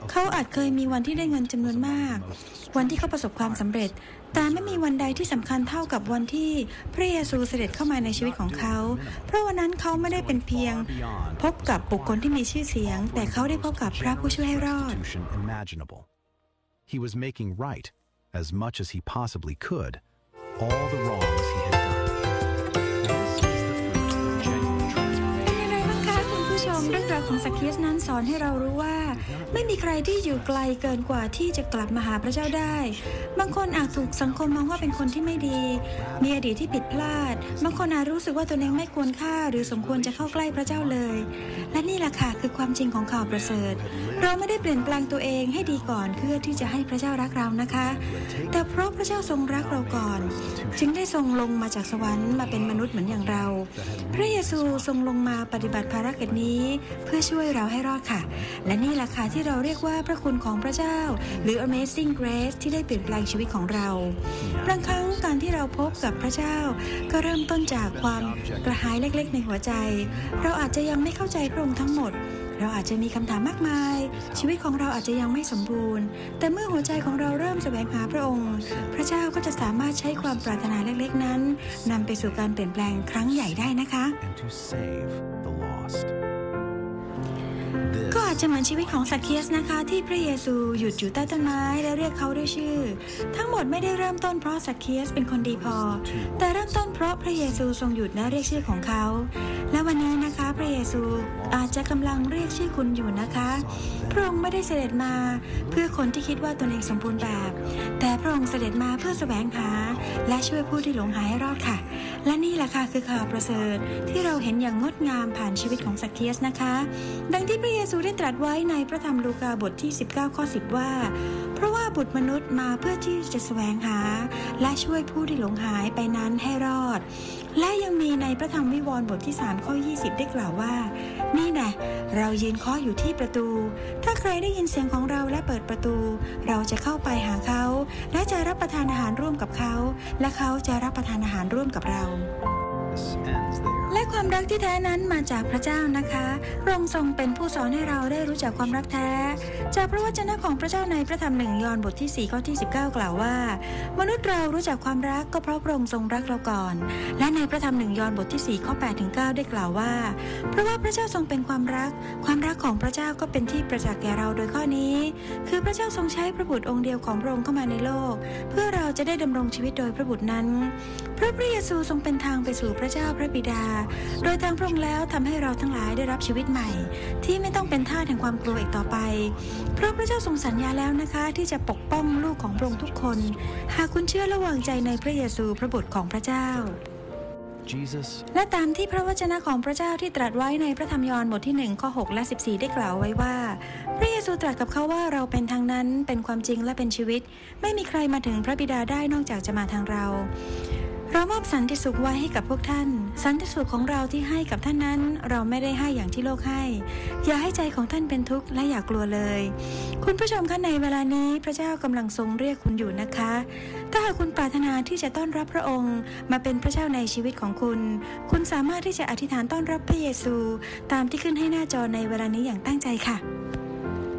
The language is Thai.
เขาอาจเคยมีวันที่ได้เงินจำนวนมากวันที่เขาประสบความสำเร็จแต่ไม่มีวันใดที่สำคัญเท่ากับวันที่พระเยซูเสด็จเข้ามาในชีวิตของเขาเพราะวันนั้นเขาไม่ได้เป็นเพียงพบกับบุคคลที่มีชื่อเสียงแต่เขาได้พบกับพระผู้ช่วยให้รอด He was making right as much as he possibly could all the wrongs he had done. This is the fruit of genuine transformation. เรื่องราวของซักเคียสนั้นสอนให้เรารู้ว่าไม่มีใครที่อยู่ไกลเกินกว่าที่จะกลับมาหาพระเจ้าได้บางคนอาจถูกสังคมมองว่าเป็นคนที่ไม่ดีมีอดีตที่ผิดพลาดบางคนอาจรู้สึกว่าตัวเองไม่ควรค่าหรือสมควรจะเข้าใกล้พระเจ้าเลยและนี่แหละค่ะคือความจริงของข่าวประเสริฐเราไม่ได้เปลี่ยนแปลงตัวเองให้ดีก่อนเพื่อที่จะให้พระเจ้ารักเรานะคะแต่เพราะพระเจ้าทรงรักเราก่อนจึงได้ทรงลงมาจากสวรรค์มาเป็นมนุษย์เหมือนอย่างเราพระเยซูทรงลงมาปฏิบัติภารกิจนี้เพื่อช่วยเราให้รอดค่ะและนี่แหละค่ะที่เราเรียกว่าพระคุณของพระเจ้าหรือ Amazing Grace ที่ได้เปลี่ยนแปลงชีวิตของเราบางครั้งการที่เราพบกับพระเจ้าก็เริ่มต้นจากความกระหายเล็กๆในหัวใจเราอาจจะยังไม่เข้าใจพระองค์ทั้งหมดเราอาจจะมีคำถามมากมายชีวิตของเราอาจจะยังไม่สมบูรณ์แต่เมื่อหัวใจของเราเริ่มแสวงหาพระองค์พระเจ้าก็จะสามารถใช้ความปรารถนาเล็กๆนั้นนำไปสู่การเปลี่ยนแปลงครั้งใหญ่ได้นะคะก็อาจจะเหมือนชีวิตของซักเคียสนะคะที่พระเยซูหยุดอยู่ใต้ต้นไม้และเรียกเขาด้วยชื่อทั้งหมดไม่ได้เริ่มต้นเพราะซักเคียสเป็นคนดีพอแต่เริ่มต้นเพราะพระเยซูทรงหยุดและเรียกชื่อของเขาและวันนี้นะคะพระเยซูอาจจะกำลังเรียกชื่อคุณอยู่นะคะพระองค์ไม่ได้เสด็จมาเพื่อคนที่คิดว่าตนเองสมบูรณ์แบบแต่พระองค์เสด็จมาเพื่อแสวงหาและช่วยผู้ที่หลงหายให้รอดค่ะและนี่แหละค่ะคือข่าวประเสริฐที่เราเห็นอย่างงดงามผ่านชีวิตของซักเคียสนะคะดังที่พระเยซูได้ตรัสไว้ในพระธรรมลูกาบทที่19ข้อ10ว่าเพราะว่าบุตรมนุษย์มาเพื่อที่จะแสวงหาและช่วยผู้ที่หลงหายไปนั้นให้รอดและยังมีในพระธรรมวิวรณ์บทที่3ข้อ20ได้กล่าวว่านี่แน่เรายืนเคาะอยู่ที่ประตูถ้าใครได้ยินเสียงของเราและเปิดประตูเราจะเข้าไปหาเขาและจะรับประทานอาหารร่วมกับเขาและเขาจะรับประทานอาหารร่วมกับเราและความรักที่แท้นั้นมาจากพระเจ้านะคะพระองค์ทรงเป็นผู้สอนให้เราได้รู้จักความรักแท้จากพระวจนะของพระเจ้าในพระธรรม1ยอห์นบทที่4ข้อที่19กล่าวว่ามนุษย์เรารู้จักความรักก็เพราะพระองค์ทรงรักเราก่อนและในพระธรรม1ยอห์นบทที่4ข้อ8ถึง9ได้กล่าวว่าเพราะว่าพระเจ้าทรงเป็นความรักของพระเจ้าก็เป็นที่ประจักษ์แก่เราโดยข้อนี้คือพระเจ้าทรงใช้พระบุตรองค์เดียวของพระองค์เข้ามาในโลกเพื่อเราจะได้ดำรงชีวิตโดยพระบุตรนั้นพระเยซูทรงเป็นทางไปสู่พระเจ้าพระบิดาโดยทางพระองค์แล้วทำให้เราทั้งหลายได้รับชีวิตใหม่ที่ไม่ต้องเป็นทาสแห่งความกลัวอีกต่อไปเพราะพระเจ้าทรงสัญญาแล้วนะคะที่จะปกป้องลูกของพระองค์ทุกคนหากคุณเชื่อและวางใจในพระเยซูพระบุตรของพระเจ้าและตามที่พระวจนะของพระเจ้าที่ตรัสไว้ในพระธรรมยอห์นบทที่1ข้อ6และ14ได้กล่าวไว้ว่าพระเยซูตรัสกับเขาว่าเราเป็นทางนั้นเป็นความจริงและเป็นชีวิตไม่มีใครมาถึงพระบิดาได้นอกจากจะมาทางเรามอบสันติสุขไว้ให้กับพวกท่านสันติสุขของเราที่ให้กับท่านนั้นเราไม่ได้ให้อย่างที่โลกให้อย่าให้ใจของท่านเป็นทุกข์และอย่ากลัวเลยคุณผู้ชมคะในเวลานี้พระเจ้ากำลังทรงเรียกคุณอยู่นะคะถ้าหากคุณปรารถนาที่จะต้อนรับพระองค์มาเป็นพระเจ้าในชีวิตของคุณสามารถที่จะอธิษฐานต้อนรับพระเยซูตามที่ขึ้นให้หน้าจอในเวลานี้อย่างตั้งใจค่ะ